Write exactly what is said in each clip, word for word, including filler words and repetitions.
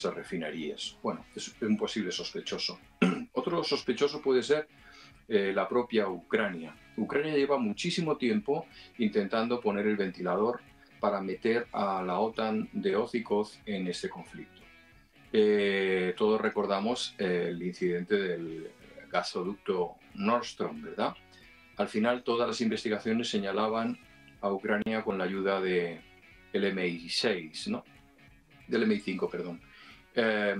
refinerías. Bueno, es un posible sospechoso. Otro sospechoso puede ser eh, la propia Ucrania. Ucrania lleva muchísimo tiempo intentando poner el ventilador para meter a la OTAN de hocicos en este conflicto. Eh, todos recordamos eh, el incidente del gasoducto Nord Stream, ¿verdad? Al final todas las investigaciones señalaban a Ucrania con la ayuda de el M I seis, ¿no? Del M I cinco, perdón. Eh,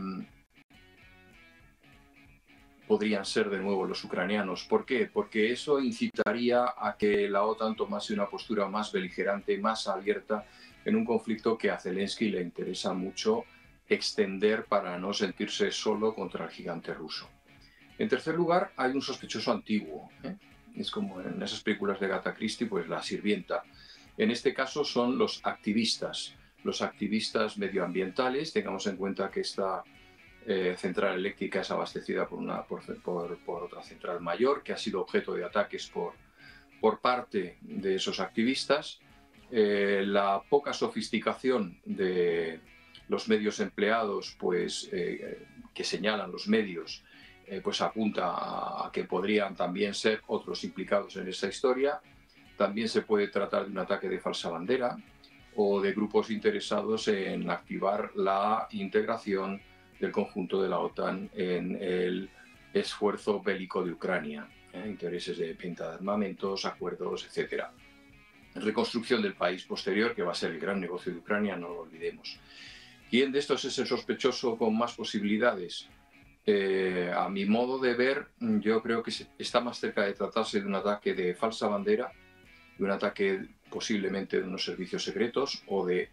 podrían ser de nuevo los ucranianos. ¿Por qué? Porque eso incitaría a que la OTAN tomase una postura más beligerante, más abierta en un conflicto que a Zelensky le interesa mucho extender para no sentirse solo contra el gigante ruso. En tercer lugar, hay un sospechoso antiguo, ¿eh? Es como en esas películas de Agatha Christie, pues la sirvienta. En este caso son los activistas, los activistas medioambientales. Tengamos en cuenta que esta eh, central eléctrica es abastecida por, una, por, por, por otra central mayor, que ha sido objeto de ataques por, por parte de esos activistas. Eh, la poca sofisticación de los medios empleados, pues eh, que señalan los medios, eh, pues apunta a, a que podrían también ser otros implicados en esta historia. También se puede tratar de un ataque de falsa bandera o de grupos interesados en activar la integración del conjunto de la OTAN en el esfuerzo bélico de Ucrania, ¿eh? Intereses de venta de armamentos, acuerdos, etcétera. Reconstrucción del país posterior, que va a ser el gran negocio de Ucrania, no lo olvidemos. ¿Quién de estos es el sospechoso con más posibilidades? Eh, a mi modo de ver, yo creo que está más cerca de tratarse de un ataque de falsa bandera, de un ataque posiblemente de unos servicios secretos o de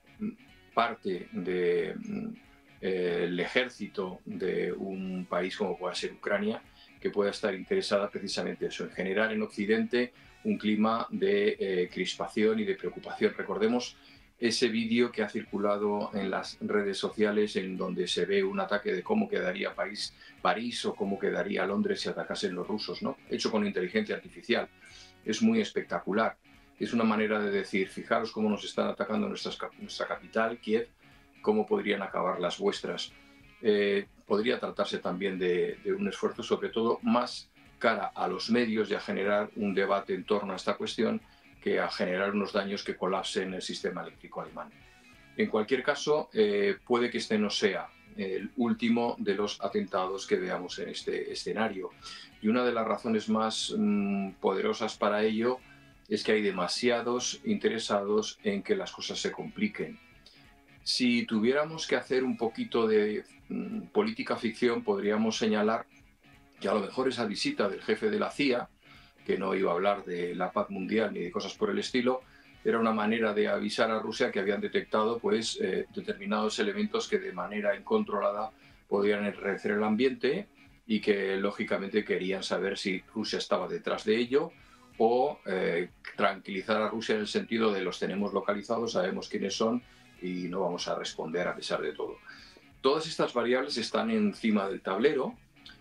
parte del de, eh, ejército de un país como pueda ser Ucrania, que pueda estar interesada precisamente eso, en generar en Occidente un clima de eh, crispación y de preocupación. Recordemos ese vídeo que ha circulado en las redes sociales en donde se ve un ataque de cómo quedaría París, París o cómo quedaría Londres si atacasen los rusos, ¿no? Hecho con inteligencia artificial. Es muy espectacular. Es una manera de decir, fijaros cómo nos están atacando nuestras, nuestra capital, Kiev, cómo podrían acabar las vuestras. Eh, podría tratarse también de, de un esfuerzo, sobre todo, más cara a los medios y a generar un debate en torno a esta cuestión que a generar unos daños que colapsen el sistema eléctrico alemán. En cualquier caso, eh, puede que este no sea el último de los atentados que veamos en este escenario. Y una de las razones más mmm, poderosas para ello es que hay demasiados interesados en que las cosas se compliquen. Si tuviéramos que hacer un poquito de mmm, política ficción, podríamos señalar que a lo mejor esa visita del jefe de la C I A, que no iba a hablar de la paz mundial ni de cosas por el estilo, era una manera de avisar a Rusia que habían detectado pues, eh, determinados elementos que de manera incontrolada podían enrarecer el ambiente y que lógicamente querían saber si Rusia estaba detrás de ello o eh, tranquilizar a Rusia en el sentido de los tenemos localizados, sabemos quiénes son y no vamos a responder a pesar de todo. Todas estas variables están encima del tablero.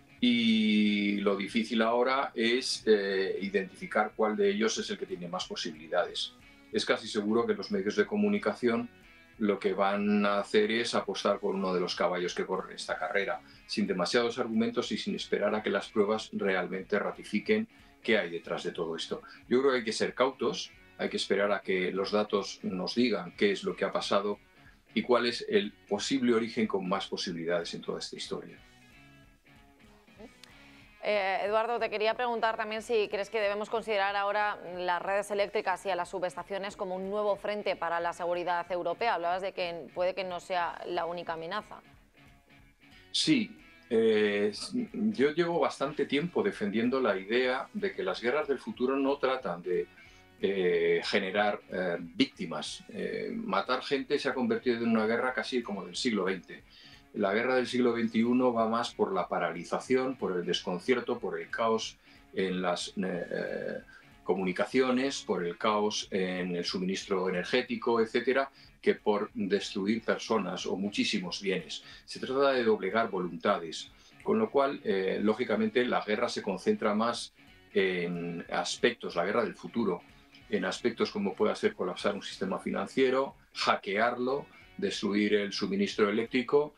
Y lo difícil ahora es eh, identificar cuál de ellos es el que tiene más posibilidades. Es casi seguro que los medios de comunicación lo que van a hacer es apostar por uno de los caballos que corren esta carrera, sin demasiados argumentos y sin esperar a que las pruebas realmente ratifiquen qué hay detrás de todo esto. Yo creo que hay que ser cautos, hay que esperar a que los datos nos digan qué es lo que ha pasado y cuál es el posible origen con más posibilidades en toda esta historia. Eh, Eduardo, te quería preguntar también si crees que debemos considerar ahora las redes eléctricas y a las subestaciones como un nuevo frente para la seguridad europea. Hablabas de que puede que no sea la única amenaza. Sí, eh, yo llevo bastante tiempo defendiendo la idea de que las guerras del futuro no tratan de eh, generar eh, víctimas. Eh, matar gente se ha convertido en una guerra casi como del siglo veinte. La guerra del siglo veintiuno va más por la paralización, por el desconcierto, por el caos en las eh, comunicaciones, por el caos en el suministro energético, etcétera, que por destruir personas o muchísimos bienes. Se trata de doblegar voluntades, con lo cual, eh, lógicamente, la guerra se concentra más en aspectos, la guerra del futuro, en aspectos como pueda ser colapsar un sistema financiero, hackearlo, destruir el suministro eléctrico